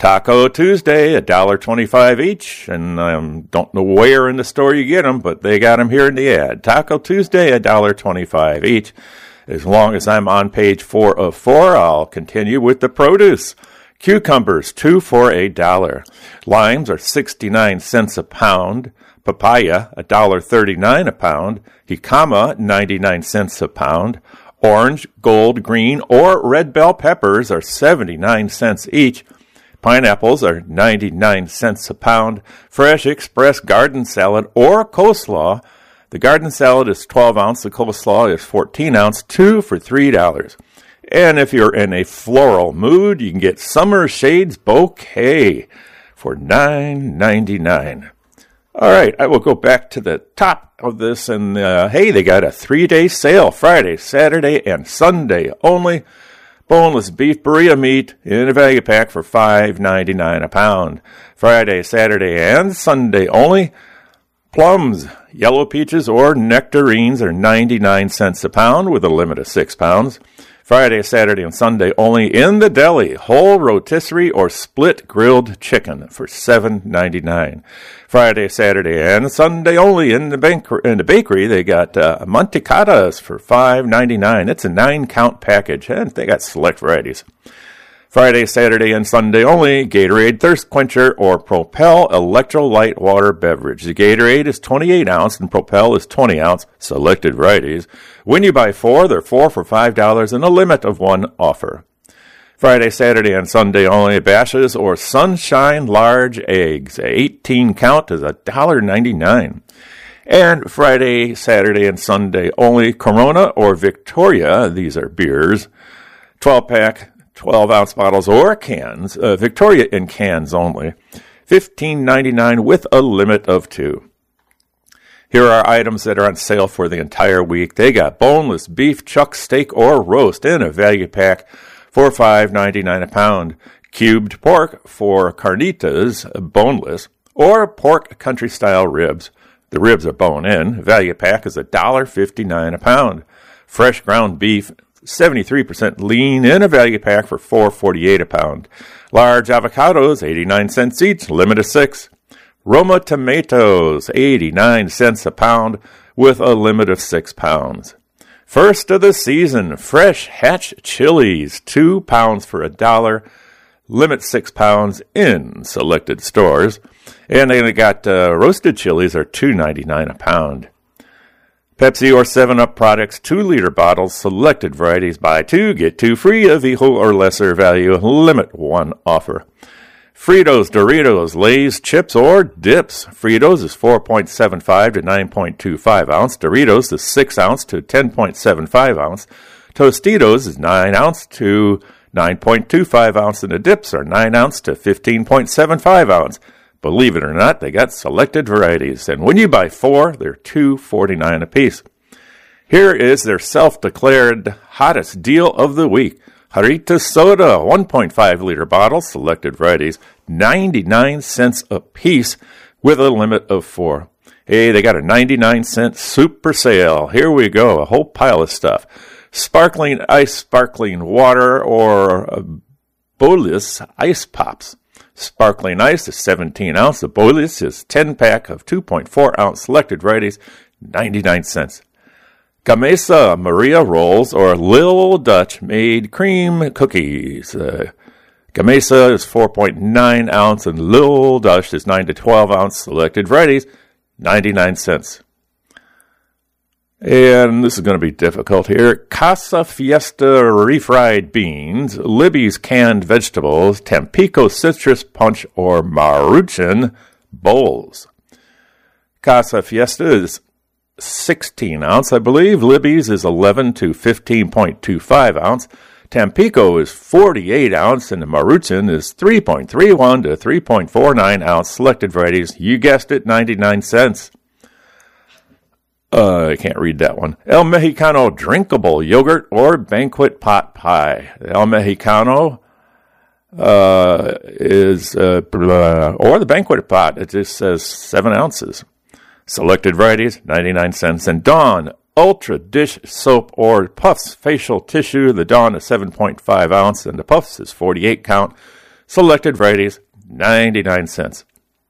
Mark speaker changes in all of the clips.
Speaker 1: Taco Tuesday, $1.25 each, and I don't know where in the store you get them, but they got them here in the ad. Taco Tuesday, $1.25 each. As long as I'm on page 4 of 4, I'll continue with the produce. Cucumbers, 2 for $1. Limes are 69 cents a pound. Papaya, $1.39 a pound. Jicama, 99 cents a pound. Orange, gold, green, or red bell peppers are 79 cents each. Pineapples are 99 cents a pound. Fresh express garden salad or coleslaw. The garden salad is 12 ounce. The coleslaw is 14 ounce, 2 for $3. And if you're in a floral mood, you can get Summer Shades Bouquet for $9.99. All right, I will go back to the top of this, and hey, they got a 3-day sale, Friday, Saturday, and Sunday only. Boneless beef burrito meat in a value pack for $5.99 a pound. Friday, Saturday, and Sunday only. Plums, yellow peaches, or nectarines are 99 cents a pound with a limit of 6 pounds. Friday, Saturday, and Sunday only in the deli. Whole rotisserie or split grilled chicken for $7.99. Friday, Saturday, and Sunday only in the bakery. They got mantecadas for $5.99. It's a 9-count package, and they got select varieties. Friday, Saturday, and Sunday only, Gatorade Thirst Quencher or Propel Electrolyte Water Beverage. The Gatorade is 28 ounce and Propel is 20 ounce, selected varieties. When you buy 4, they're 4 for $5 and a limit of 1 offer. Friday, Saturday, and Sunday only, Bashes or Sunshine Large Eggs. 18 count is $1.99. And Friday, Saturday, and Sunday only, Corona or Victoria, these are beers, 12-pack, 12-ounce bottles or cans, Victoria in cans only, $15.99 with a limit of 2. Here are items that are on sale for the entire week. They got boneless beef chuck steak or roast in a value pack for $5.99 a pound. Cubed pork for carnitas, boneless, or pork country-style ribs. The ribs are bone-in. Value pack is $1.59 a pound. Fresh ground beef, 73% lean in a value pack for $4.48 a pound. Large avocados, 89 cents each, limit of 6. Roma tomatoes, 89 cents a pound with a limit of 6 pounds. First of the season, fresh Hatch chilies, 2 pounds for $1, limit 6 pounds in selected stores. And then they got roasted chilies are $2.99 a pound. Pepsi or 7-Up products, 2-liter bottles, selected varieties, buy 2, get 2 free of equal or lesser value, limit 1 offer. Fritos, Doritos, Lay's, chips, or dips. Fritos is 4.75 to 9.25 ounce. Doritos is 6 ounce to 10.75 ounce. Tostitos is 9 ounce to 9.25 ounce, and the dips are 9 ounce to 15.75 ounce. Believe it or not, they got selected varieties, and when you buy 4, they're $2.49 a piece. Here is their self-declared hottest deal of the week. Jarrita soda, 1.5-liter bottle, selected varieties, 99 cents a piece with a limit of 4. Hey, they got a 99-cent super sale. Here we go, a whole pile of stuff. Sparkling ice, sparkling water, or Bolis ice pops. Sparkling ice is 17 ounce. The Bolis is 10-pack of 2.4 ounce selected varieties, 99 cents. Gamesa Maria rolls or Lil Dutch made cream cookies. Gamesa is 4.9 ounce and Lil Dutch is 9 to 12 ounce selected varieties, 99 cents. And this is going to be difficult here. Casa Fiesta refried beans, Libby's canned vegetables, Tampico citrus punch, or Maruchan bowls. Casa Fiesta is 16 ounce, I believe. Libby's is 11 to 15.25 ounce. Tampico is 48 ounce, and the Maruchan is 3.31 to 3.49 ounce selected varieties. You guessed it, 99 cents. I can't read that one. El Mexicano drinkable yogurt or banquet pot pie. El Mexicano is, or the banquet pot, it just says 7 ounces. Selected varieties, 99 cents. And Dawn Ultra Dish Soap or Puffs Facial Tissue. The Dawn is 7.5 ounce and the Puffs is 48 count. Selected varieties, 99 cents.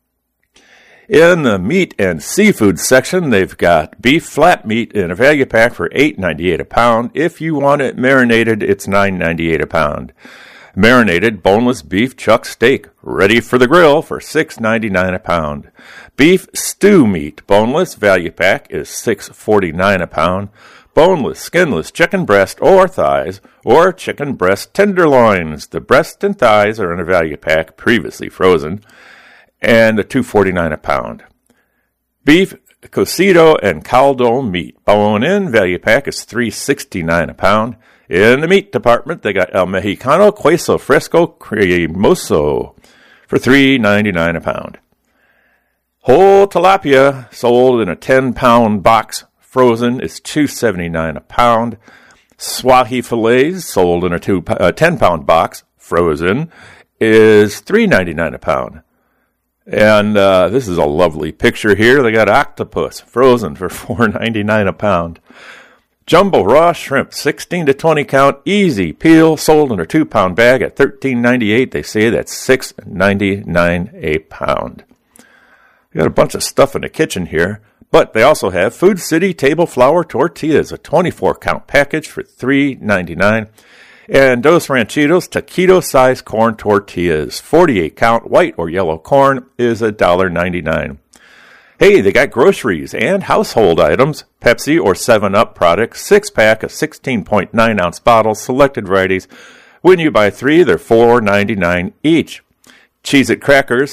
Speaker 1: In the meat and seafood section, they've got beef flat meat in a value pack for $8.98 a pound. If you want it marinated, it's $9.98 a pound. Marinated boneless beef chuck steak, ready for the grill for $6.99 a pound. Beef stew meat, boneless value pack is $6.49 a pound. Boneless, skinless chicken breast or thighs, or chicken breast tenderloins. The breast and thighs are in a value pack, previously frozen, and $2.49 a pound. Beef cocido and caldo meat, bone-in value pack is $3.69 a pound. In the meat department, they got El Mexicano Queso Fresco Cremoso for $3.99 a pound. Whole tilapia sold in a 10-pound box, frozen, is $2.79 a pound. Swahi fillets sold in a 10-pound box, frozen, is $3.99 a pound. And this is a lovely picture here. They got octopus frozen for $4.99 a pound. Jumbo raw shrimp, 16 to 20 count, easy peel, sold in a 2-pound bag at $13.98. They say that's $6.99 a pound. We got a bunch of stuff in the kitchen here, but they also have Food City table flour tortillas, a 24-count package for $3.99. And Dos Ranchitos taquito-sized corn tortillas, 48-count white or yellow corn, is $1.99. Hey, they got groceries and household items, Pepsi or 7-Up products, 6-pack of 16.9-ounce bottles, selected varieties. When you buy 3, they're $4.99 each. Cheez-It crackers,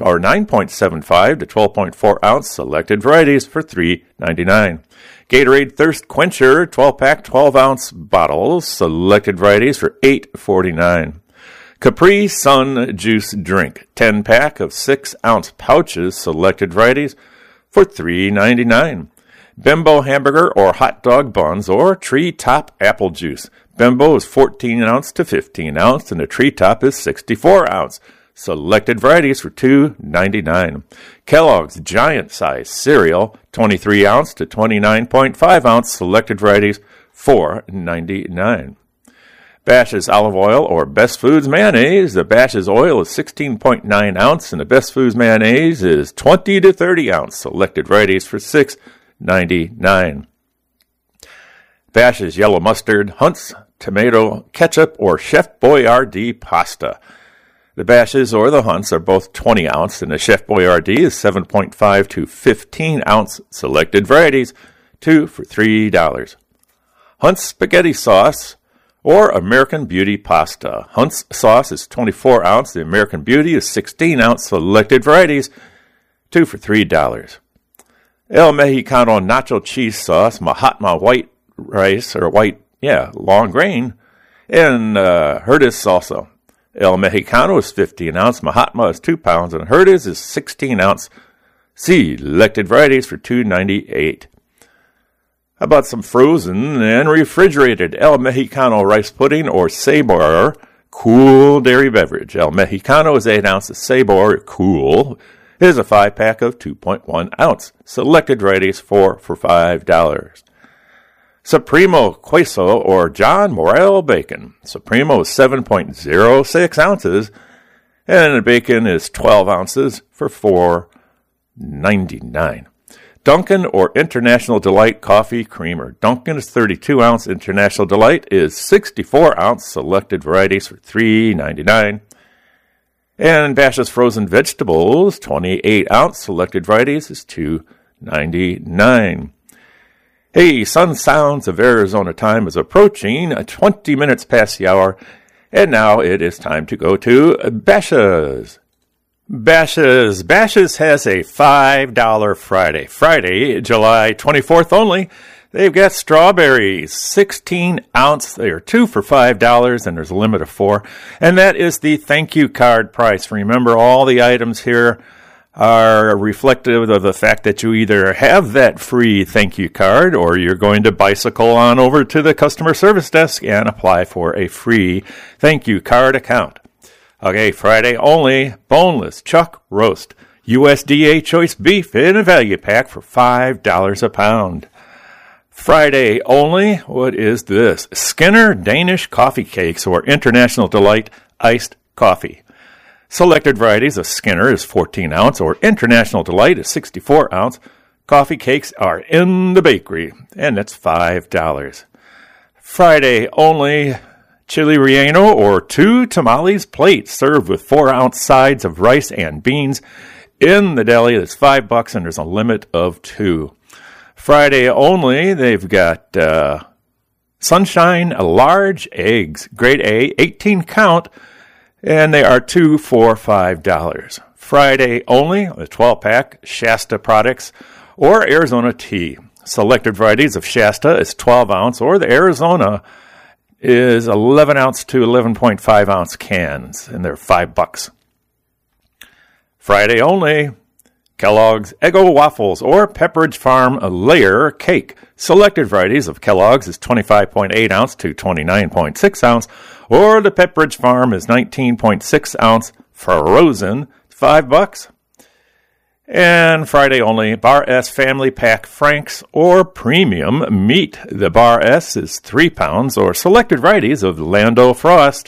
Speaker 1: 9.75 to 12.4 ounce, selected varieties for $3.99. Gatorade Thirst Quencher, 12-pack, 12-ounce bottles, selected varieties for $8.49. Capri Sun Juice Drink, 10-pack of 6-ounce pouches, selected varieties for $3.99. Bimbo hamburger or hot dog buns or Treetop apple juice. Bimbo is 14-ounce to 15-ounce, and the Treetop is 64-ounce. Selected varieties for $2.99. Kellogg's Giant Size Cereal, 23-ounce to 29.5-ounce, selected varieties, $4.99. Bash's Olive Oil or Best Foods Mayonnaise. The Bash's Oil is 16.9 ounce, and the Best Foods Mayonnaise is 20 to 30 ounce, selected varieties for $6.99. Bash's Yellow Mustard, Hunt's Tomato Ketchup, or Chef Boyardee Pasta. The Bash's or the Hunt's are both 20 ounce, and the Chef Boyardee is 7.5 to 15 ounce, selected varieties, 2 for $3. Hunt's Spaghetti Sauce or American Beauty Pasta. Hunt's sauce is 24 ounce. The American Beauty is 16 ounce. Selected varieties, 2 for $3. El Mexicano Nacho Cheese Sauce, Mahatma White Rice, or long grain, and Herdez Salsa. El Mexicano is 15 ounce. Mahatma is 2 pounds, and Herdez is 16 ounce. Selected varieties for $2.98. How about some frozen and refrigerated El Mexicano rice pudding or Sabor cool dairy beverage? El Mexicano is 8 ounces. Sabor cool is a 5-pack of 2.1 ounce. Selected varieties, 4 for $5. Supremo Queso or John Morel bacon. Supremo is 7.06 ounces, and the bacon is 12 ounces for $4.99. Dunkin' or International Delight Coffee Creamer. Dunkin' is 32 ounce. International Delight is 64 ounce. Selected varieties for $3.99. And Bash's Frozen Vegetables, 28 ounce. Selected varieties is $2.99. Hey, Sun Sounds of Arizona time is approaching 20 minutes past the hour, and now it is time to go to Bash's. Bash's has a $5 Friday, July 24th only. They've got strawberries, 16 ounce. They are 2 for $5, and there's a limit of 4. And that is the thank you card price. Remember, all the items here are reflective of the fact that you either have that free thank you card or you're going to bicycle on over to the customer service desk and apply for a free thank you card account. Okay, Friday only, boneless chuck roast, USDA choice beef in a value pack for $5 a pound. Friday only, what is this? Skinner Danish coffee cakes or International Delight iced coffee. Selected varieties of Skinner is 14 ounce, or International Delight is 64 ounce. Coffee cakes are in the bakery, and that's $5. Friday only, chili relleno or 2 tamales plates served with 4-ounce sides of rice and beans in the deli. That's $5, and there's a limit of 2. Friday only, they've got Sunshine large eggs, grade A, 18 count, and they are 2 for $5. Friday only, the 12-pack Shasta products or Arizona tea. Selected varieties of Shasta is 12 ounce, or the Arizona is 11 ounce to 11.5 ounce cans, and they're $5. Friday only, Kellogg's Eggo waffles or Pepperidge Farm layer cake. Selected varieties of Kellogg's is 25.8 ounce to 29.6 ounce, or the Pepperidge Farm is 19.6 ounce frozen, $5. And Friday only, Bar S Family Pack Franks or Premium Meat. The Bar S is 3 pounds, or selected varieties of Lando Frost.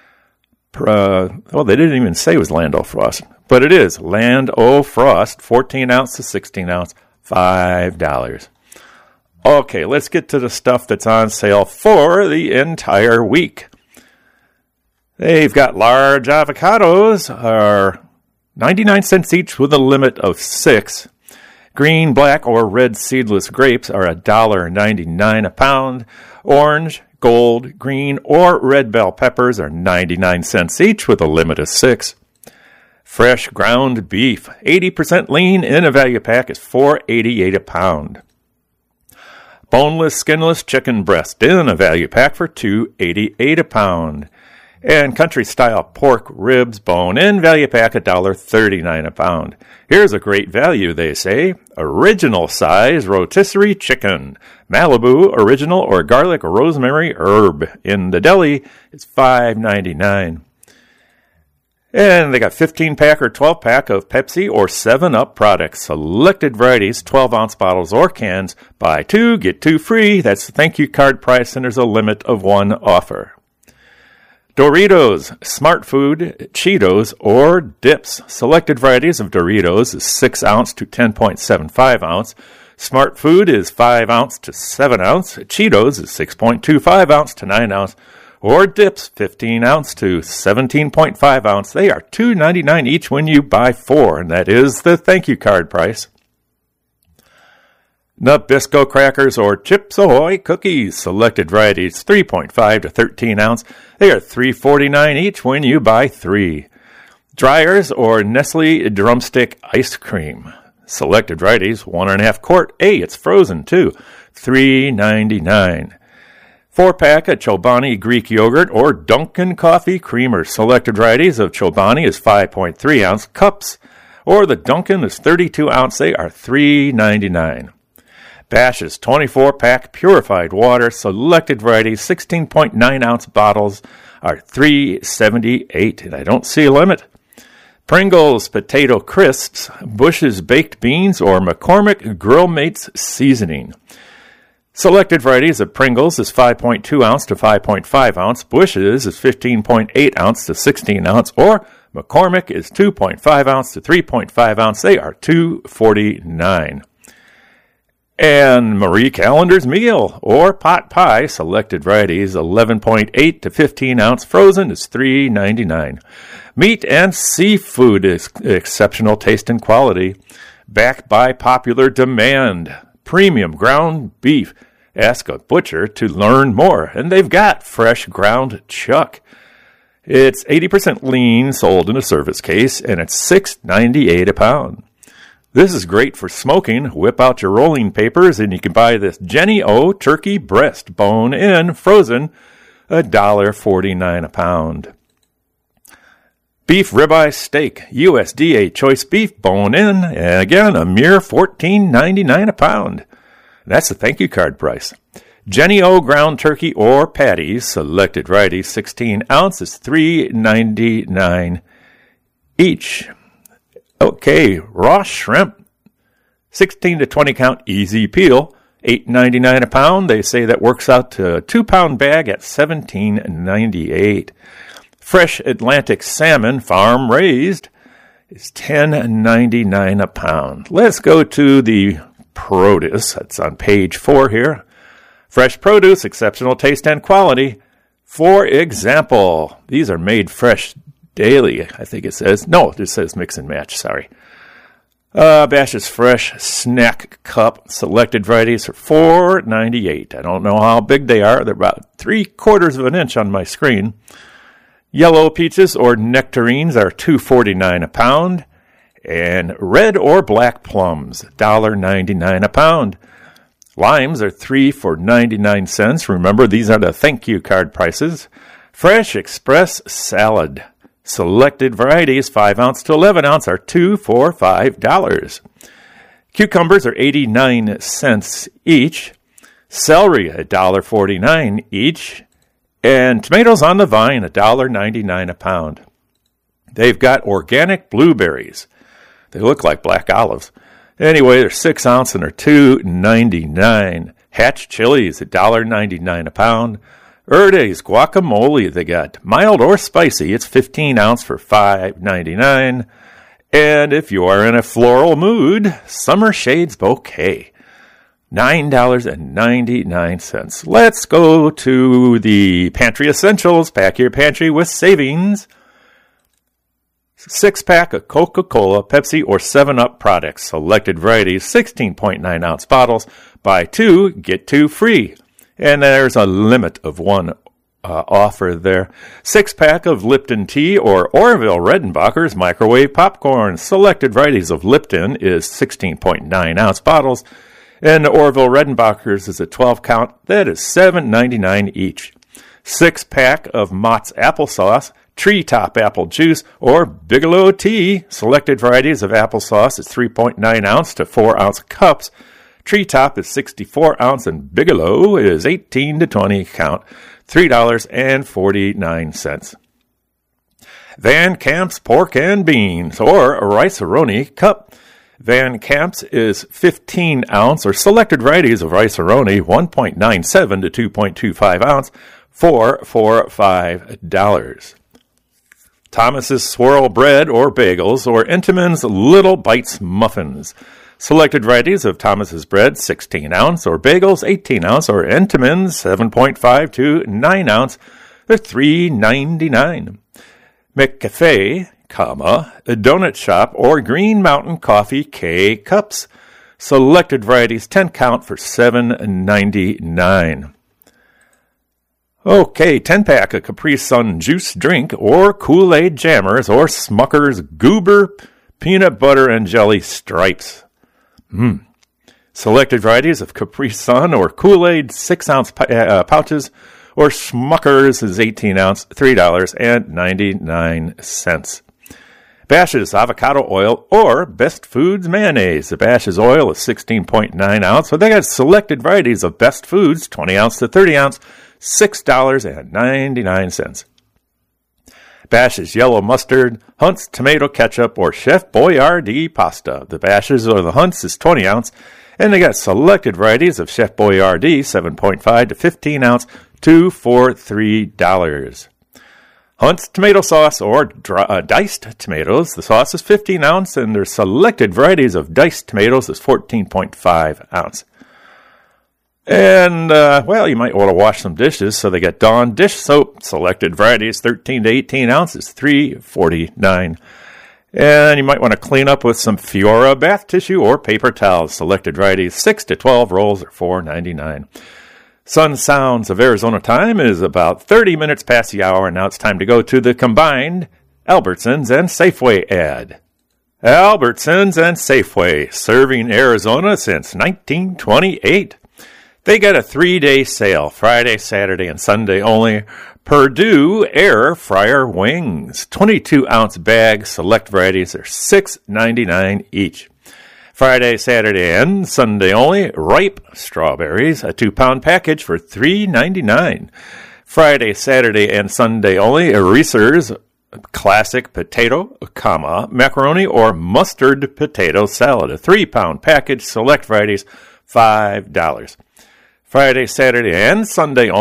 Speaker 1: They didn't even say it was Lando Frost, but it is Lando Frost, 14 ounce to 16 ounce, $5. Okay, let's get to the stuff that's on sale for the entire week. They've got large avocados, are 99 cents each with a limit of 6. Green, black, or red seedless grapes are $1.99 a pound. Orange, gold, green, or red bell peppers are 99 cents each with a limit of 6. Fresh ground beef, 80% lean in a value pack, is $4.88 a pound. Boneless, skinless chicken breast in a value pack for $2.88 a pound. And country-style pork ribs bone-in value pack, $1.39 a pound. Here's a great value, they say. Original size rotisserie chicken. Malibu, original, or garlic, rosemary, herb. In the deli, it's $5.99. And they got 15-pack or 12-pack of Pepsi or 7-Up products. Selected varieties, 12-ounce bottles or cans. Buy 2, get 2 free. That's the thank you card price, and there's a limit of 1 offer. Doritos, Smart Food, Cheetos, or Dips. Selected varieties of Doritos is 6 ounce to 10.75 ounce. Smart Food is 5 ounce to 7 ounce. Cheetos is 6.25 ounce to 9 ounce. Or Dips, 15 ounce to 17.5 ounce. They are $2.99 each when you buy 4, and that is the thank you card price. Nabisco crackers or Chips Ahoy cookies. Selected varieties, 3.5 to 13 ounce. They are $3.49 each when you buy 3. Dryers or Nestle drumstick ice cream. Selected varieties, 1.5 quart. It's frozen too. $3.99. 4-pack of Chobani Greek yogurt or Dunkin' coffee creamer. Selected varieties of Chobani is 5.3 ounce cups, or the Dunkin' is 32 ounce. They are $3.99. Bash's 24-pack purified water. Selected varieties, 16.9 ounce bottles are $3.78, and I don't see a limit. Pringles potato crisps, Bush's baked beans, or McCormick Grill Mates seasoning. Selected varieties of Pringles is 5.2 ounce to 5.5 ounce. Bush's is 15.8 ounce to 16 ounce. Or McCormick is 2.5 ounce to 3.5 ounce. They are $2.49. And Marie Callender's meal or pot pie. Selected varieties 11.8 to 15 ounce. Frozen is $3.99. Meat and seafood is exceptional taste and quality. Backed by popular demand. Premium ground beef. Ask a butcher to learn more. And they've got fresh ground chuck. It's 80% lean, sold in a service case, and it's $6.98 a pound. This is great for smoking. Whip out your rolling papers, and you can buy this Jenny O turkey breast, bone-in, frozen, $1.49 a pound. Beef ribeye steak, USDA choice beef, bone-in, and again, a mere $14.99 a pound. That's the thank you card price. Jenny O ground turkey or patties, selected varieties, 16 ounces, $3.99 each. Okay, raw shrimp, 16 to 20 count, easy peel, $8.99 a pound. They say that works out to a 2-pound bag at $17.98. Fresh Atlantic salmon, farm raised, is $10.99 a pound. Let's go to the produce. That's on page 4 here. Fresh produce, exceptional taste and quality. For example, these are made fresh daily, I think it says. No, it says mix and match, sorry. Bash's Fresh Snack Cup, selected varieties for $4.98. I don't know how big they are. They're about 3/4 of an inch on my screen. Yellow peaches or nectarines are $2.49 a pound. And red or black plums, $1.99 a pound. Limes are 3 for 99 cents. Remember, these are the thank you card prices. Fresh Express Salad. Selected varieties, 5 ounce to 11 ounce, are 2 for $5. Cucumbers are 89 cents each. Celery, $1.49 each. And tomatoes on the vine, $1.99 a pound. They've got organic blueberries. They look like black olives. Anyway, they're 6 ounce and they're $2.99. Hatch chilies, $1.99 a pound. Erde's guacamole, they got mild or spicy. It's 15 ounce for $5.99. And if you are in a floral mood, Summer Shades Bouquet, $9.99. Let's go to the Pantry Essentials. Pack your pantry with savings. 6-pack of Coca-Cola, Pepsi, or 7-Up products. Selected varieties, 16.9 ounce bottles. Buy 2, get 2 free. And there's a limit of 1 offer there. 6-pack of Lipton tea or Orville Redenbacher's microwave popcorn. Selected varieties of Lipton is 16.9 ounce bottles. And Orville Redenbacher's is a 12 count. That is $7.99 each. 6-pack of Mott's applesauce, Treetop apple juice, or Bigelow tea. Selected varieties of applesauce is 3.9 ounce to 4 ounce cups. Treetop is 64 ounce and Bigelow is 18 to 20 count, $3.49. Van Camp's pork and beans or a Rice-A-Roni cup. Van Camp's is 15 ounce or selected varieties of Rice-A-Roni, 1.97 to 2.25 ounce, for $5. Thomas's Swirl Bread or Bagels or Entenmann's Little Bites Muffins. Selected varieties of Thomas's Bread, 16 ounce, or Bagels, 18 ounce, or Entenmann's 7.5 to 9 ounce, they're $3.99. McCafe, a Donut Shop, or Green Mountain Coffee K-Cups. Selected varieties, 10 count for $7.99. Okay, 10-pack of Capri Sun juice drink or Kool-Aid Jammers or Smucker's Goober Peanut Butter and Jelly Stripes. Selected varieties of Capri Sun or Kool-Aid 6-ounce pouches or Smucker's is 18 ounce, $3.99. Bash's Avocado Oil or Best Foods Mayonnaise. The Bash's Oil is 16.9 ounce, so they got selected varieties of Best Foods, 20 ounce to 30 ounce, $6.99. Bash's Yellow Mustard, Hunt's Tomato Ketchup, or Chef Boyardee Pasta. The Bash's or the Hunt's is 20 ounce, and they got selected varieties of Chef Boyardee, 7.5 to 15 ounce, 2 for $3. Hunt's Tomato Sauce or diced tomatoes. The sauce is 15 ounce, and their selected varieties of diced tomatoes is 14.5 ounce. And, you might want to wash some dishes, so they got Dawn dish soap, selected varieties, 13 to 18 ounces, $3.49. And you might want to clean up with some Fiora bath tissue or paper towels, selected varieties, 6 to 12 rolls, are $4.99. Sun Sounds of Arizona time is about 30 minutes past the hour, and now it's time to go to the combined Albertsons and Safeway ad. Albertsons and Safeway, serving Arizona since 1928. They got a 3-day sale, Friday, Saturday, and Sunday only. Purdue Air Fryer Wings, 22-ounce bags, select varieties are $6.99 each. Friday, Saturday, and Sunday only. Ripe strawberries, a 2-pound package for $3.99. Friday, Saturday, and Sunday only. Reese's Classic Potato, macaroni or mustard potato salad, a 3-pound package, select varieties, $5. Friday, Saturday, and Sunday only.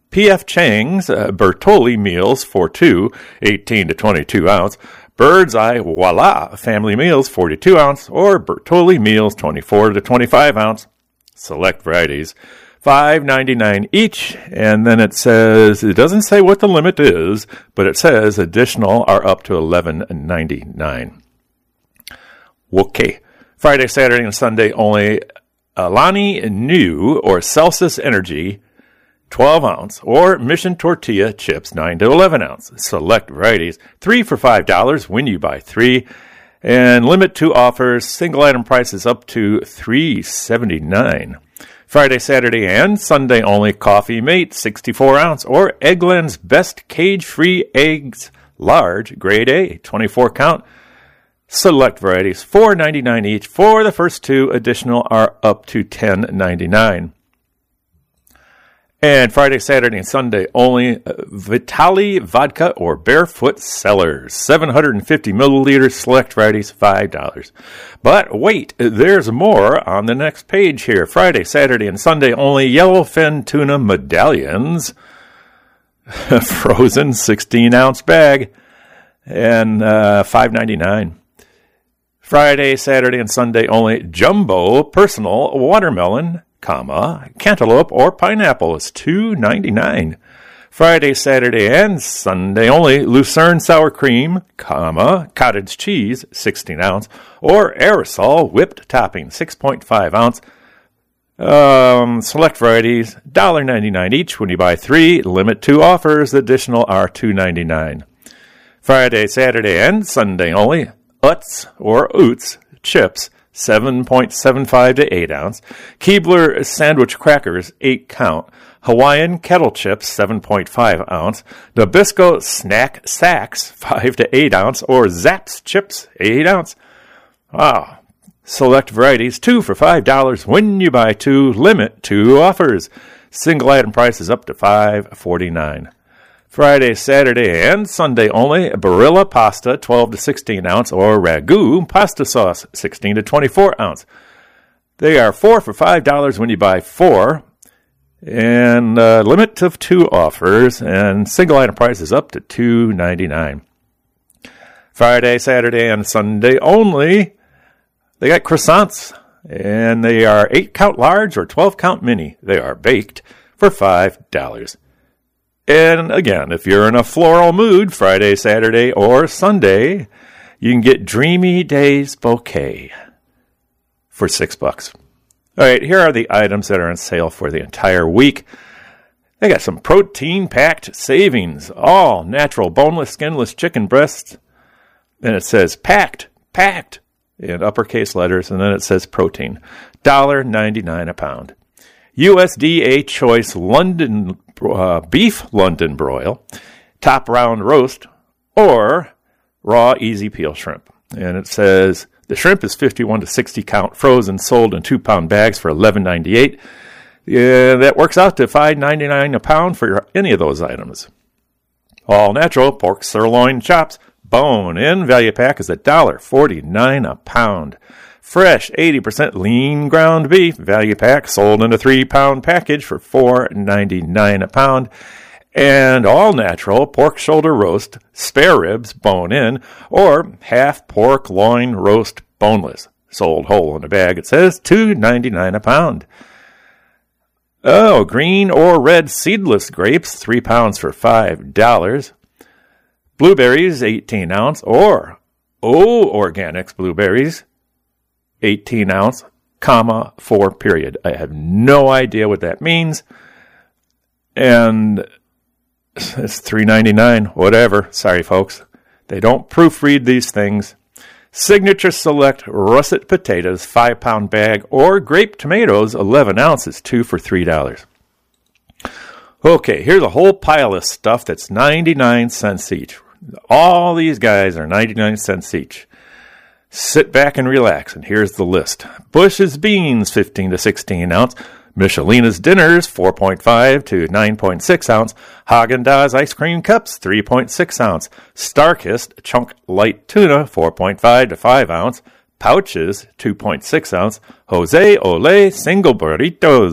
Speaker 1: P.F. Chang's Bertolli meals for two, 18 to 22 ounce. Bird's Eye Voila family meals, 42 ounce, or Bertolli meals, 24 to 25 ounce. Select varieties, $5.99 each. And then it says, it doesn't say what the limit is, but it says additional are up to $11.99. Okay. Friday, Saturday, and Sunday only Alani Nu or Celsius Energy, 12 ounce, or Mission Tortilla chips, 9 to 11 ounce. Select varieties, 3 for $5 when you buy 3. And limit 2 offers, single item prices up to $3.79. Friday, Saturday, and Sunday only Coffee Mate, 64 ounce, or Eggland's Best Cage-Free Eggs, large, grade A, 24 count. Select varieties, $4.99 each. For the first 2, additional are up to $10.99. And Friday, Saturday, and Sunday only Vitali Vodka or Barefoot Cellars, 750 milliliters, select varieties, $5. But wait, there's more on the next page here. Friday, Saturday, and Sunday only Yellowfin Tuna Medallions, frozen 16-ounce bag, and $5.99. Friday, Saturday, and Sunday only Jumbo Personal Watermelon, cantaloupe or pineapple is $2.99. Friday, Saturday, and Sunday only Lucerne sour cream, cottage cheese, 16 ounce, or aerosol whipped topping, 6.5 ounce. Select varieties, $1.99 each when you buy 3. Limit 2 offers, additional are $2.99. Friday, Saturday, and Sunday only Utz or Oots chips, 7.75 to 8 ounce. Keebler sandwich crackers, 8 count. Hawaiian kettle chips, 7.5 ounce. Nabisco snack sacks, 5 to 8 ounce. Or Zapp's chips, 8 ounce. Wow. Select varieties, 2 for $5 when you buy 2. Limit 2 offers. Single item prices up to $5.49. Friday, Saturday, and Sunday only Barilla pasta, 12 to 16 ounce, or Ragu pasta sauce, 16 to 24 ounce. They are 4 for $5 when you buy 4, and limit of 2 offers, and single item prices up to $2.99. Friday, Saturday, and Sunday only, they got croissants, and they are 8 count large or 12 count mini. They are baked for $5. And again, if you're in a floral mood, Friday, Saturday, or Sunday, you can get Dreamy Days Bouquet for $6. All right, here are the items that are on sale for the entire week. They got some protein-packed savings, all natural, boneless, skinless chicken breasts. And it says packed in uppercase letters, and then it says protein. $1.99 a pound. USDA Choice London Beef London Broil, Top Round Roast, or Raw Easy Peel Shrimp. And it says the shrimp is 51 to 60 count, frozen, sold in 2-pound bags for $11.98. Yeah, that works out to $5.99 a pound for any of those items. All natural pork sirloin chops, bone in value pack is $1.49 a pound. Fresh 80% lean ground beef value pack sold in a 3-pound package for $4.99 a pound. And all natural pork shoulder roast, spare ribs, bone in, or half pork loin roast boneless, sold whole in a bag. It says $2.99 a pound. Oh, green or red seedless grapes, 3 pounds for $5. Blueberries, 18 ounce, or Organics blueberries, 18 ounce, 4 period. I have no idea what that means. And it's $3.99, whatever. Sorry, folks. They don't proofread these things. Signature Select russet potatoes, 5-pound bag, or grape tomatoes, 11 ounces, 2 for $3. Okay, here's a whole pile of stuff that's 99 cents each. All these guys are 99 cents each. Sit back and relax, and here's the list. Bush's Beans, 15 to 16 ounce. Michelina's Dinners, 4.5 to 9.6 ounce. Haagen-Dazs Ice Cream Cups, 3.6 ounce. Starkist Chunk Light Tuna, 4.5 to 5 ounce. Pouches, 2.6 ounce. Jose Ole Single Burritos,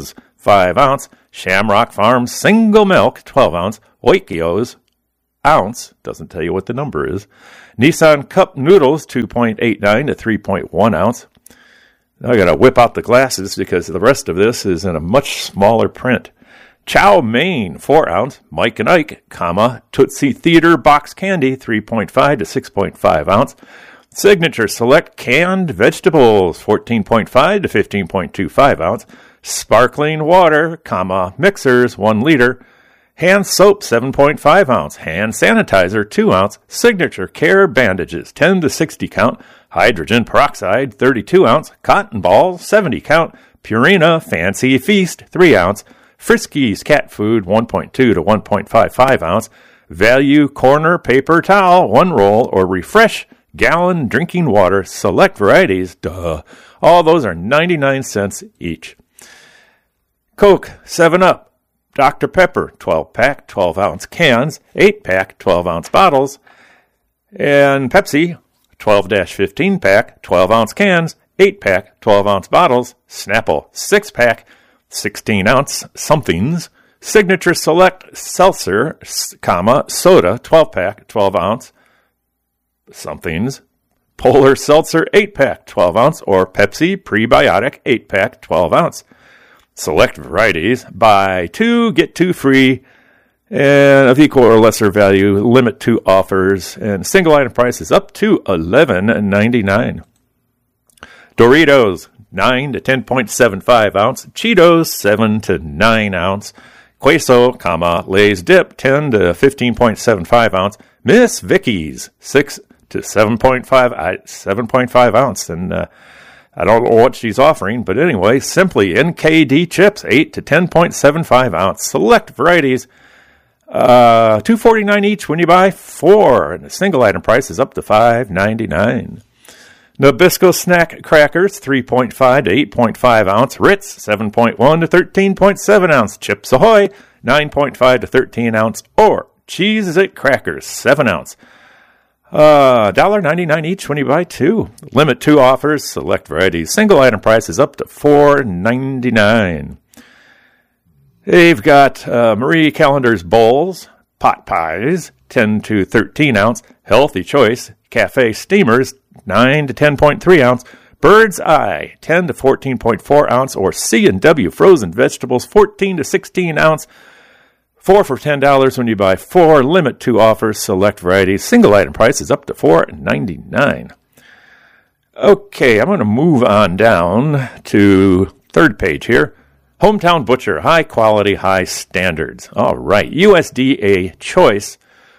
Speaker 1: 5 ounce. Shamrock Farms single milk, 12 ounce. Oikos, ounce, doesn't tell you what the number is. Nissan Cup noodles, 2.89 to 3.1 ounce. Now I got to whip out the glasses because the rest of this is in a much smaller print. Chow Mein, 4 ounce. Mike and Ike, Tootsie Theater box candy, 3.5 to 6.5 ounce. Signature Select canned vegetables, 14.5 to 15.25 ounce. Sparkling water, mixers, 1 liter. Hand soap, 7.5 ounce. Hand sanitizer, 2 ounce. Signature Care bandages, 10 to 60 count. Hydrogen peroxide, 32 ounce. Cotton balls, 70 count. Purina Fancy Feast, 3 ounce. Friskies cat food, 1.2 to 1.55 ounce. Value Corner paper towel, 1 roll, or Refresh gallon drinking water, select varieties. All those are 99 cents each. Coke, 7-Up, Dr. Pepper, 12-pack, 12-ounce cans, 8-pack, 12-ounce bottles, and Pepsi, 12-15-pack, 12-ounce cans, 8-pack, 12-ounce bottles, Snapple, 6-pack, 16-ounce somethings, Signature Select Seltzer, soda, 12-pack, 12-ounce somethings, Polar Seltzer 8-pack, 12-ounce, or Pepsi Prebiotic 8-pack, 12-ounce. Select varieties, buy 2, get 2 free, and of equal or lesser value, limit 2 offers, and single item price is up to $11.99. Doritos, 9 to 10.75 ounce. Cheetos, 7 to 9 ounce. Queso, Lay's Dip, 10 to 15.75 ounce. Miss Vicky's, 6 to 7.5 ounce. And I don't know what she's offering, but anyway, Simply NKD chips, 8 to 10.75 ounce. Select varieties, $2.49 each when you buy 4, and the single item price is up to $5.99. Nabisco snack crackers, 3.5 to 8.5 ounce. Ritz, 7.1 to 13.7 ounce. Chips Ahoy, 9.5 to 13 ounce. Or Cheez-It crackers, 7 ounce. $1.99 each when you buy 2. Limit 2 offers, select varieties. Single item price is up to $4.99. They've got Marie Callender's bowls, pot pies, 10 to 13 ounce. Healthy Choice Cafe steamers, 9 to 10.3 ounce. Bird's Eye, 10 to 14.4 ounce. Or C&W frozen vegetables, 14 to 16 ounce. 4 for $10 when you buy 4. Limit 2 offers, select varieties. Single item price is up to $4.99. Okay, I'm going to move on down to third page here. Hometown Butcher, high quality, high standards. All right, USDA choice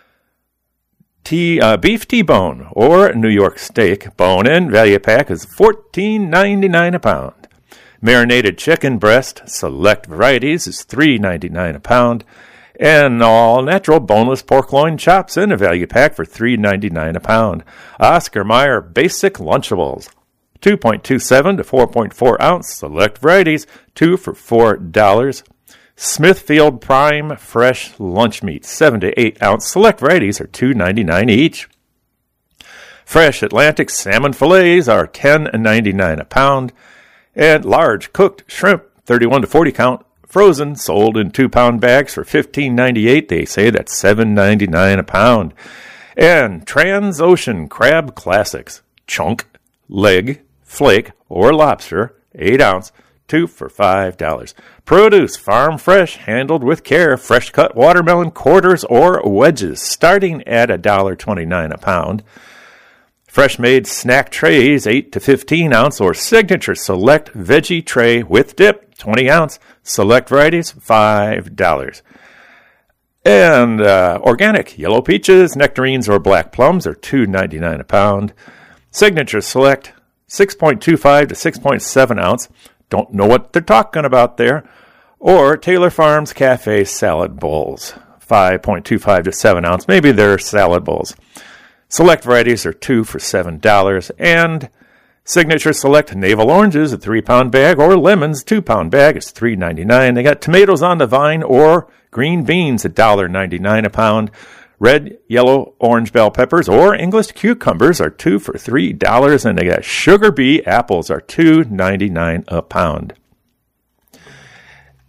Speaker 1: beef T-bone or New York steak bone-in value pack is $14.99 a pound. Marinated chicken breast, select varieties, is $3.99 a pound. And all natural boneless pork loin chops in a value pack for $3.99 a pound. Oscar Mayer basic Lunchables, 2.27 to 4.4 ounce. Select varieties, 2 for $4. Smithfield Prime fresh lunch meat, 7 to 8 ounce. Select varieties are $2.99 each. Fresh Atlantic salmon fillets are $10.99 a pound. And large cooked shrimp, 31 to 40 count. Frozen, sold in 2-pound bags for $15.98. They say that's $7.99 a pound. And Transocean Crab Classics, chunk, leg, flake, or lobster, 8 ounce, 2 for $5. Produce, farm fresh, handled with care, fresh cut watermelon quarters or wedges, starting at $1.29 a pound. Fresh made snack trays, 8 to 15 ounce, or Signature Select veggie tray with dip, 20 ounce. Select varieties, $5. And organic yellow peaches, nectarines, or black plums are $2.99 a pound. Signature Select, 6.25 to 6.7 ounce. Don't know what they're talking about there. Or Taylor Farms Cafe salad bowls, 5.25 to 7 ounce. Maybe they're salad bowls. Select varieties are 2 for $7. And Signature Select Navel Oranges, a 3-pound bag, or lemons, 2-pound bag, is $3.99. They got tomatoes on the vine or green beans, $1.99 a pound. Red, yellow, orange bell peppers, or English cucumbers are 2 for $3. And they got Sugar Bee apples are $2.99 a pound.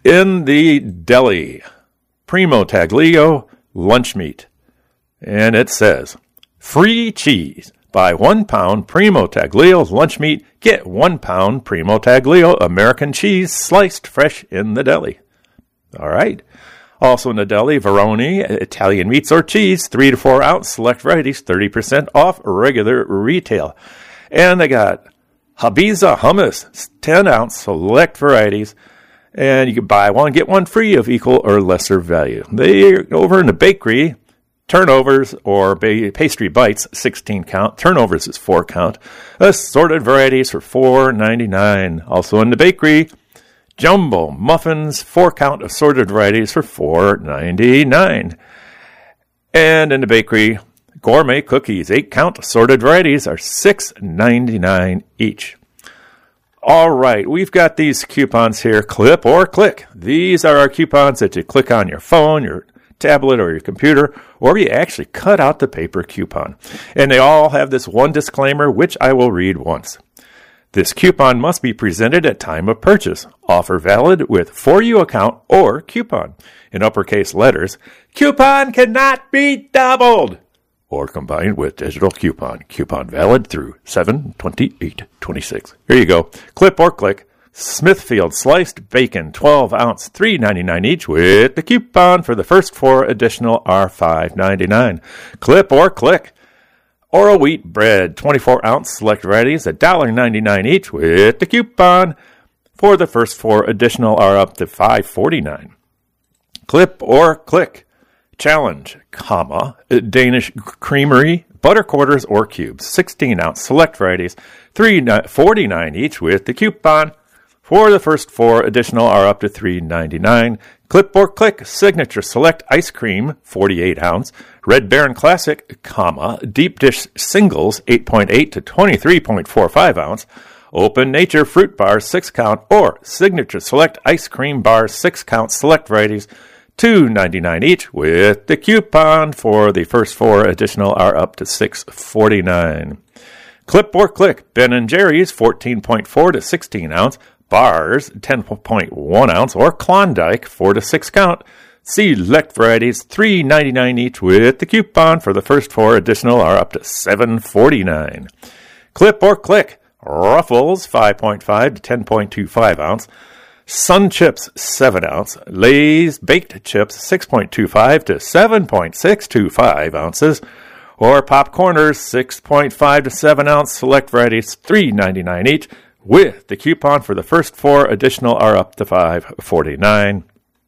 Speaker 1: in the deli, Primo Taglio lunch meat. And it says, free cheese. Buy 1 pound Primo Taglio lunch meat, get 1 pound Primo Taglio American cheese sliced fresh in the deli. All right. Also in the deli, Veroni, Italian meats or cheese, 3 to 4 ounce, select varieties, 30% off regular retail. And they got Habiza hummus, 10 ounce, select varieties. And you can buy one, get one free of equal or lesser value. They're over in the bakery, turnovers or pastry bites, 16 count. Turnovers is 4 count. Assorted varieties for $4.99. Also in the bakery, jumbo muffins, 4 count assorted varieties for $4.99. And in the bakery, gourmet cookies, 8 count assorted varieties are $6.99 each. All right, we've got these coupons here, clip or click. These are our coupons that you click on your phone, your tablet, or your computer, or you actually cut out the paper coupon. And they all have this one disclaimer, which I will read once. This coupon must be presented at time of purchase. Offer valid with For You account or coupon. In uppercase letters, coupon cannot be doubled or combined with digital coupon. Coupon valid through 7/28/26. Here you go. Clip or click. Smithfield sliced bacon, 12 ounce, $3.99 each with the coupon for the first 4 additional are $5.99. Clip or click. Oral wheat bread, 24 ounce, select varieties, $1.99 each with the coupon for the first 4 additional are up to $5.49. Clip or click. Challenge, Danish Creamery, butter quarters or cubes, 16 ounce, select varieties, $3.49 each with the coupon for the first 4 additional are up to $3.99. Clip or click, Signature Select Ice Cream, 48 ounce, Red Baron Classic, Deep Dish Singles, 8.8 to 23.45 ounce, Open Nature Fruit Bar, 6 count, or Signature Select Ice Cream Bar, 6 count, select varieties, $2.99 each with the coupon for the first 4 additional are up to $6.49. Clip or click, Ben & Jerry's, 14.4 to 16 ounce, bars, 10.1 ounce, or Klondike, 4 to 6 count. Select varieties, $3.99 each with the coupon for the first 4 additional are up to $7.49. Clip or click, Ruffles, 5.5 to 10.25 ounce, Sun Chips, 7 ounce, Lay's Baked Chips, 6.25 to 7.625 ounces, or Popcorners, 6.5 to 7 ounce, select varieties, $3.99 each, with the coupon for the first 4 additional are up to $5.49.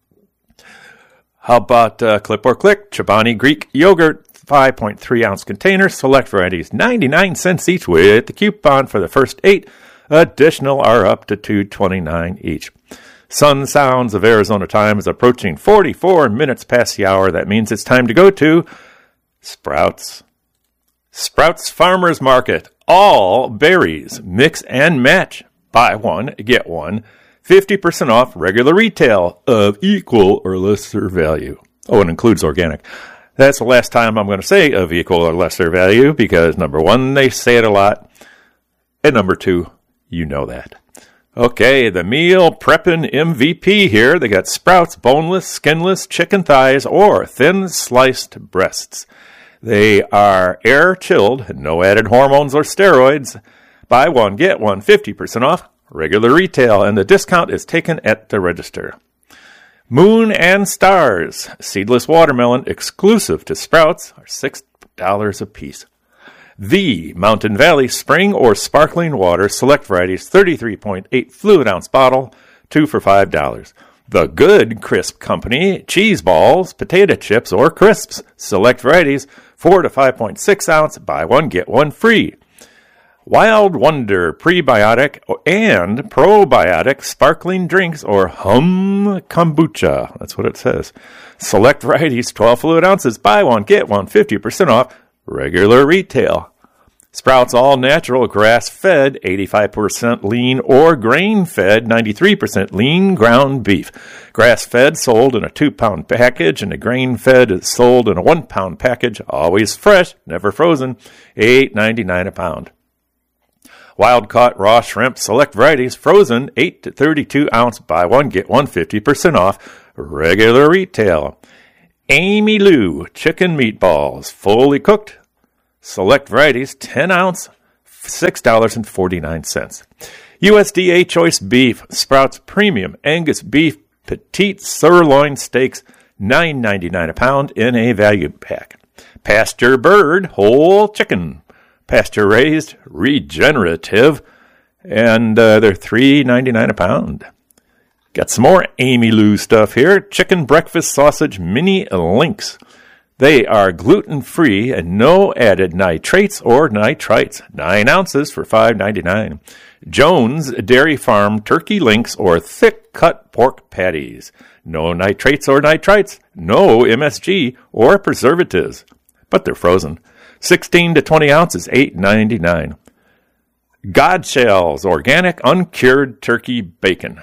Speaker 1: How about clip or click? Chobani Greek Yogurt, 5.3 ounce container, select varieties, 99 cents each, with the coupon for the first 8 additional are up to $2.29 each. Sun Sounds of Arizona time is approaching 44 minutes past the hour. That means it's time to go to Sprouts. Sprouts Farmers Market. All berries. Mix and match. Buy one, get one. 50% off regular retail of equal or lesser value. Oh, it includes organic. That's the last time I'm going to say of equal or lesser value because, number 1, they say it a lot. And number 2, you know that. Okay, the meal prepping MVP here. They got Sprouts boneless, skinless chicken thighs or thin sliced breasts. They are air chilled, no added hormones or steroids. Buy one, get one, 50% off regular retail, and the discount is taken at the register. Moon and Stars, seedless watermelon exclusive to Sprouts are $6 a piece. The Mountain Valley Spring or Sparkling Water, select varieties, 33.8 fluid ounce bottle, 2 for $5. The Good Crisp Company, cheese balls, potato chips, or crisps, select varieties, 4 to 5.6 ounce, buy one, get one free. Wild Wonder Prebiotic and Probiotic Sparkling Drinks or Hum Kombucha, that's what it says. Select varieties, 12 fluid ounces, buy one, get one, 50% off. Regular retail. Sprouts all natural, grass-fed, 85% lean or grain-fed, 93% lean ground beef. Grass-fed sold in a 2-pound package, and the grain-fed is sold in a 1-pound package. Always fresh, never frozen. $8.99 a pound. Wild-caught raw shrimp, select varieties, frozen, 8 to 32 ounce, buy one, get one, 50% off, regular retail. Amy Lou chicken meatballs, fully cooked, select varieties, 10 ounce, $6.49. USDA choice beef, Sprouts premium Angus beef, petite sirloin steaks, $9.99 a pound in a value pack. Pasture bird, whole chicken, pasture raised, regenerative, and they're $3.99 a pound. Got some more Amy Lou stuff here. Chicken breakfast sausage mini links. They are gluten-free and no added nitrates or nitrites. 9 ounces for $5.99. Jones Dairy Farm turkey links or thick-cut pork patties. No nitrates or nitrites. No MSG or preservatives. But they're frozen. 16 to 20 ounces, $8.99. Godshells organic uncured turkey bacon.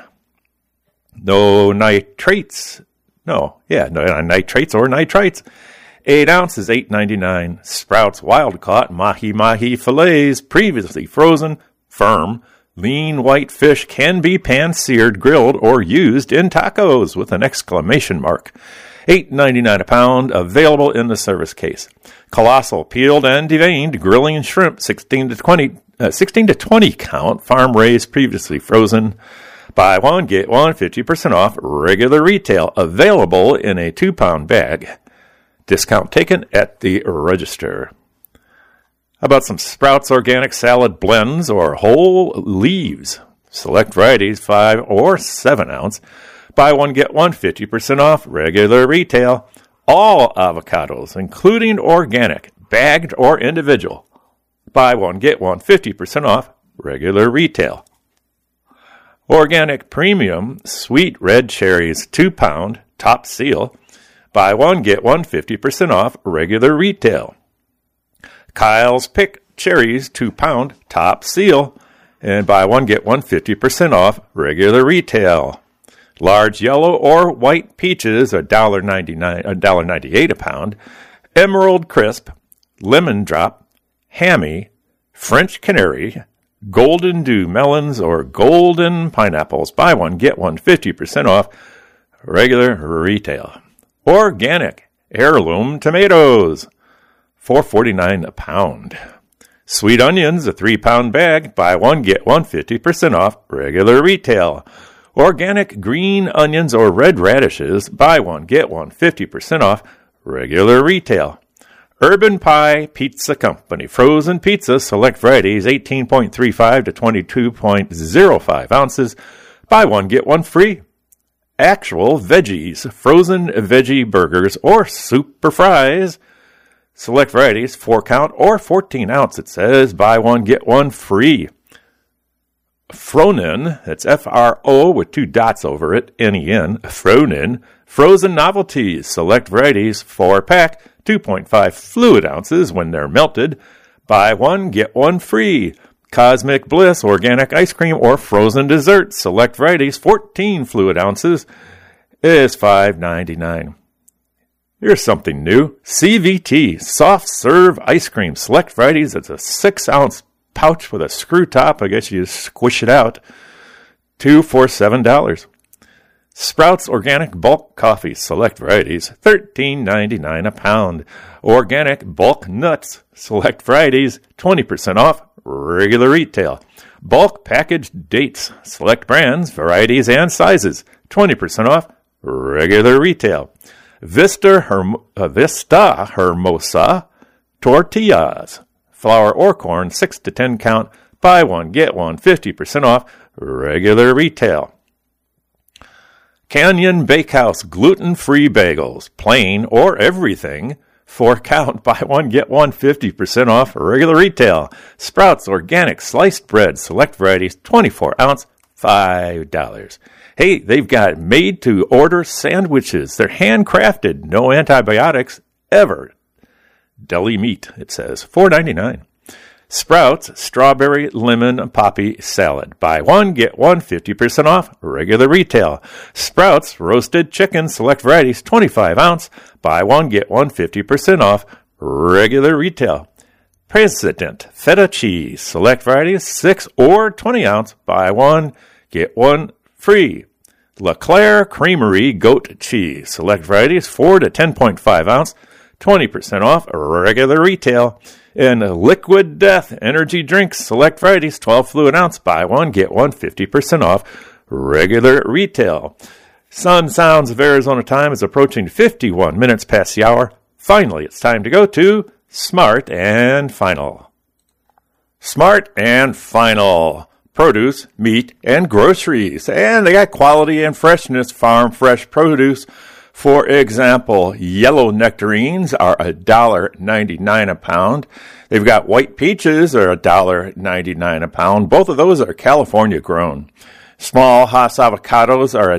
Speaker 1: No nitrates. No nitrates or nitrites. 8 ounces, $8.99. Sprouts wild-caught mahi-mahi fillets, previously frozen, firm, lean white fish can be pan-seared, grilled, or used in tacos with an exclamation mark. $8.99 a pound, available in the service case. Colossal peeled and deveined grilling shrimp, 16 to 20 count, farm-raised, previously frozen. Buy one, get one, 50% off, regular retail, available in a 2-pound bag. Discount taken at the register. How about some Sprouts organic salad blends or whole leaves? Select varieties, 5 or 7 ounce. Buy one, get one, 50% off, regular retail. All avocados, including organic, bagged or individual. Buy one, get one, 50% off, regular retail. Organic premium sweet red cherries, 2-pound, top seal. Buy one, get one, 50% off, regular retail. Kyle's Pick cherries, 2-pound, top seal. And buy one, get one, 50% off, regular retail. Large yellow or white peaches, $1.98 a pound. Emerald Crisp, Lemon Drop, Hammy, French Canary, Golden Dew melons or golden pineapples. Buy one, get one, 50% off, regular retail. Organic heirloom tomatoes, $4.49 a pound. Sweet onions, a 3-pound bag. Buy one, get one, 50% off, regular retail. Organic green onions or red radishes. Buy one, get one, 50% off, regular retail. Urban Pie Pizza Company, frozen pizza, select varieties, 18.35 to 22.05 ounces. Buy one, get one free. Actual veggies, frozen veggie burgers or super fries. Select varieties, 4 count or 14 ounce. It says buy one, get one free. Fronen, that's F-R-O with 2 dots over it, N-E-N, Fronen, frozen novelties, select varieties, 4-pack, 2.5 fluid ounces when they're melted. Buy one, get one free. Cosmic Bliss, organic ice cream or frozen dessert, select varieties, 14 fluid ounces, is $5.99. Here's something new. CVT, soft serve ice cream, select varieties. It's a 6-ounce pouch with a screw top. I guess you squish it out. 2 for $7. Sprouts organic bulk coffee, select varieties, $13.99 a pound. Organic bulk nuts, select varieties, 20% off, regular retail. Bulk packaged dates, select brands, varieties, and sizes, 20% off, regular retail. Vista Hermosa tortillas, flour or corn, 6 to 10 count, buy one, get one, 50% off, regular retail. Canyon Bakehouse gluten-free bagels, plain or everything, 4 count, buy one, get one, 50% off, regular retail. Sprouts organic sliced bread, select varieties, 24 ounce, $5. Hey, they've got made-to-order sandwiches. They're handcrafted, no antibiotics ever. Deli meat, it says, $4.99. Sprouts strawberry lemon poppy salad. Buy one, get one, 50% off, regular retail. Sprouts roasted chicken, select varieties, 25 ounce. Buy one, get one, 50% off, regular retail. President Feta cheese, select varieties, 6 or 20 ounce, buy one, get one free. LeClaire Creamery goat cheese, select varieties, 4 to 10.5 ounce, 20% off regular retail. And Liquid Death energy drinks, select varieties, 12 fluid ounce, buy one, get one, 50% off regular retail. Sun Sounds of Arizona time is approaching 51 minutes past the hour. Finally, it's time to go to Smart and Final. Smart and Final. Produce, meat, and groceries. And they got quality and freshness, farm fresh produce. For example, yellow nectarines are $1.99 a pound. They've got white peaches are $1.99 a pound. Both of those are California grown. Small Hass avocados are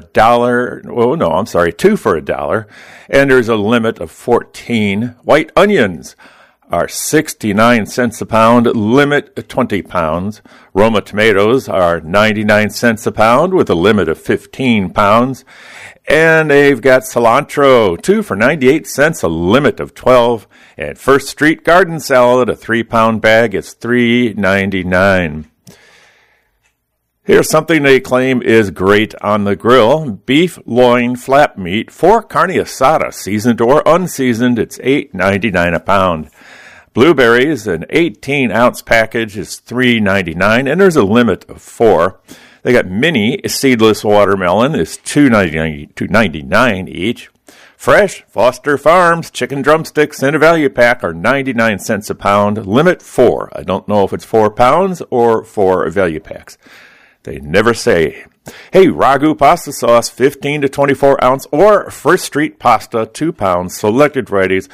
Speaker 1: $2 for $1. And there's a limit of 14. White onions are 69 cents a pound, limit 20 pounds. Roma tomatoes are 99 cents a pound with a limit of 15 pounds. And they've got cilantro, 2 for 98 cents, a limit of 12. And First Street garden salad, a 3-pound bag, is $3.99. Here's something they claim is great on the grill. Beef loin flap meat for carne asada, seasoned or unseasoned. It's $8.99 a pound. Blueberries, an 18-ounce package, is $3.99, and there's a limit of 4. They got mini seedless watermelon, is $2.99 each. Fresh Foster Farms chicken drumsticks in a value pack are 99 cents a pound, limit 4. I don't know if it's 4 pounds or 4 value packs. They never say. Hey, Ragu pasta sauce, 15 to 24 ounce, or First Street pasta, 2 pounds, selected varieties,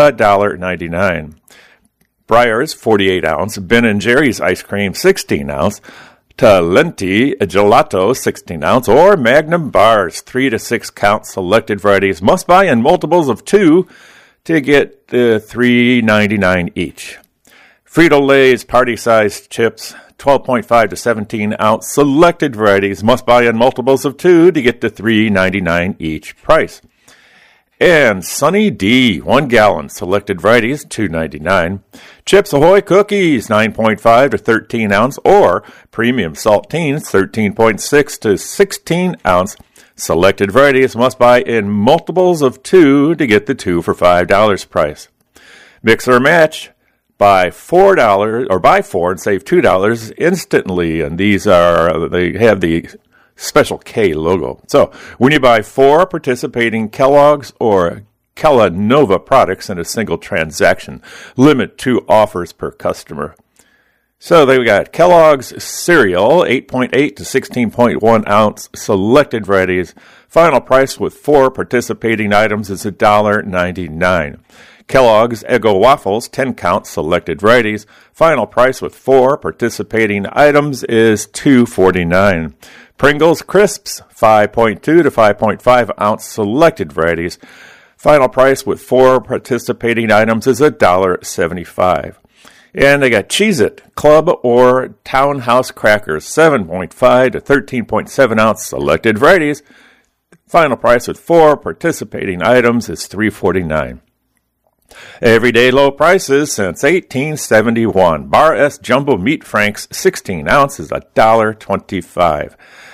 Speaker 1: $1.99. Breyers, 48 ounce, Ben & Jerry's ice cream, 16 ounce, Talenti gelato, 16 ounce, or Magnum bars, 3 to 6 count, selected varieties, must buy in multiples of 2 to get $3.99 each. Frito-Lay's party-sized chips, 12.5 to 17 ounce, selected varieties, must buy in multiples of 2 to get to $3.99 each price. And Sunny D, 1 gallon, selected varieties, $2.99. Chips Ahoy cookies, 9.5 to 13 ounce, or premium saltines, 13.6 to 16 ounce, selected varieties, must buy in multiples of 2 to get the 2 for $5 price. Mix or match. Buy $4 or buy 4 and save $2 instantly. And these they have the special K logo. So when you buy 4 participating Kellogg's or Kellanova products in a single transaction, limit 2 offers per customer. So they got Kellogg's cereal, 8.8 to 16.1 ounce, selected varieties. Final price with 4 participating items is $1.99. Kellogg's Eggo waffles, 10 count, selected varieties. Final price with 4 participating items is $2.49. Pringles crisps, 5.2 to 5.5 ounce, selected varieties. Final price with 4 participating items is $1.75. And they got Cheez-It Club or Townhouse crackers, 7.5 to 13.7 ounce, selected varieties. Final price with 4 participating items is $3.49. Everyday low prices since 1871. Bar S Jumbo Meat Franks, 16 ounces, $1.25.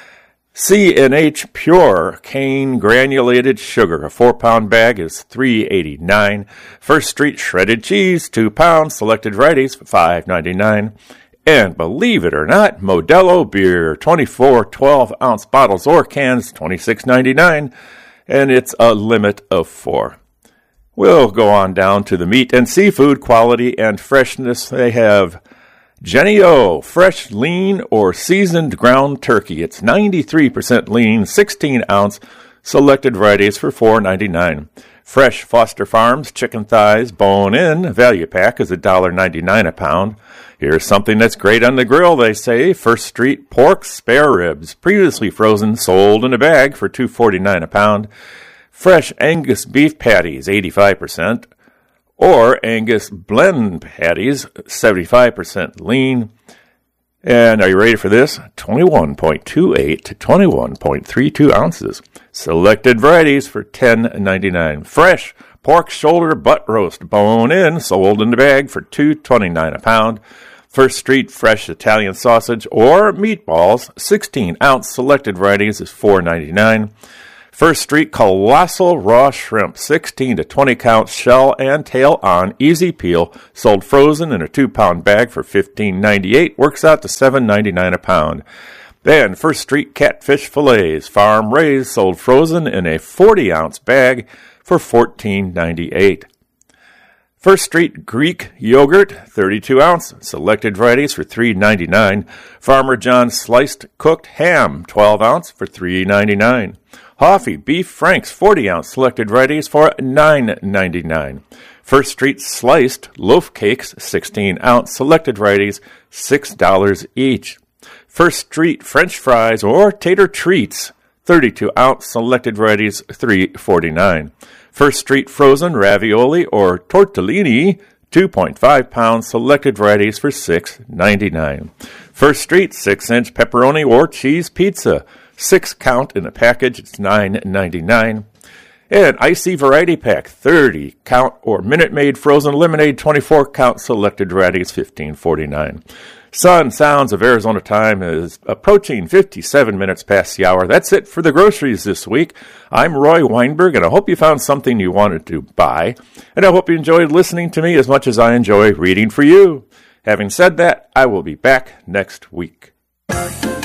Speaker 1: C&H Pure Cane Granulated Sugar, a 4-pound bag is $3.89. First Street Shredded Cheese, 2 pounds, selected varieties, $5.99. And believe it or not, Modelo Beer, 24 12-ounce bottles or cans, $26.99. And it's a limit of 4. We'll go on down to the meat and seafood quality and freshness. They have Jenny O, fresh, lean, or seasoned ground turkey. It's 93% lean, 16 ounce, selected varieties for $4.99. Fresh Foster Farms chicken thighs, bone in, value pack is $1.99 a pound. Here's something that's great on the grill, they say. First Street pork spare ribs, previously frozen, sold in a bag for $2.49 a pound. Fresh Angus beef patties, 85%, or Angus blend patties, 75% lean. And are you ready for this? 21.28 to 21.32 ounces. Selected varieties for $10.99. Fresh pork shoulder butt roast, bone in, sold in the bag for $2.29 a pound. First Street fresh Italian sausage or meatballs, 16-ounce selected varieties is $4.99. First Street colossal raw shrimp, 16 to 20 count shell and tail on, easy peel, sold frozen in a 2-pound bag for $15.98, works out to $7.99 a pound. Then First Street catfish fillets, farm raised, sold frozen in a 40-ounce bag for $14.98. First Street Greek yogurt, 32-ounce, selected varieties for $3.99. Farmer John's sliced cooked ham, 12-ounce for $3.99. Hoffy Beef Franks, 40-ounce, selected varieties for $9.99. First Street sliced loaf cakes, 16-ounce, selected varieties, $6 each. First Street French fries or tater treats, 32-ounce, selected varieties, $3.49. First Street frozen ravioli or tortellini, 2.5 pounds, selected varieties for $6.99. First Street 6-inch pepperoni or cheese pizza, 6 count in a package, it's $9.99. And Icy Variety Pack, 30 count or Minute Maid frozen lemonade, 24 count, selected varieties, $15.49. Sun, sounds of Arizona time is approaching 57 minutes past the hour. That's it for the groceries this week. I'm Roy Weinberg, and I hope you found something you wanted to buy. And I hope you enjoyed listening to me as much as I enjoy reading for you. Having said that, I will be back next week.